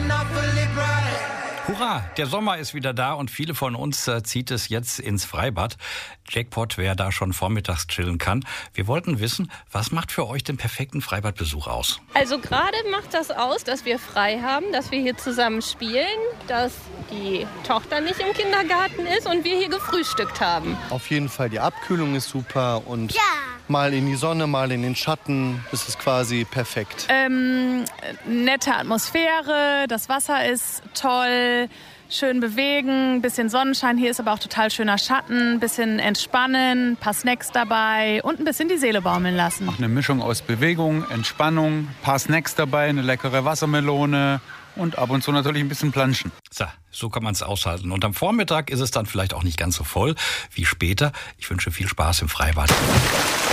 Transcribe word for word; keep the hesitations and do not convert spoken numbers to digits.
Hurra, der Sommer ist wieder da und viele von uns äh, zieht es jetzt ins Freibad. Jackpot, wer da schon vormittags chillen kann. Wir wollten wissen, was macht für euch den perfekten Freibadbesuch aus? Also gerade macht das aus, dass wir frei haben, dass wir hier zusammen spielen, dass die Tochter nicht im Kindergarten ist und wir hier gefrühstückt haben. Auf jeden Fall, die Abkühlung ist super und Ja. mal in die Sonne, mal in den Schatten, das ist quasi perfekt. Ähm, nette Atmosphäre, das Wasser ist toll, schön bewegen, bisschen Sonnenschein. Hier ist aber auch total schöner Schatten, bisschen entspannen, ein paar Snacks dabei und ein bisschen die Seele baumeln lassen. Eine Mischung aus Bewegung, Entspannung, ein paar Snacks dabei, eine leckere Wassermelone und ab und zu natürlich ein bisschen planschen. So, so kann man es aushalten. Und am Vormittag ist es dann vielleicht auch nicht ganz so voll wie später. Ich wünsche viel Spaß im Freibad.